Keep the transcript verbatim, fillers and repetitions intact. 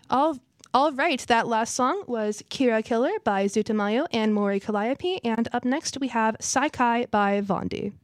All, all right, that last song was Kira Killer by Zutamayo and Mori Calliope, and up next we have Saikai by Vondi.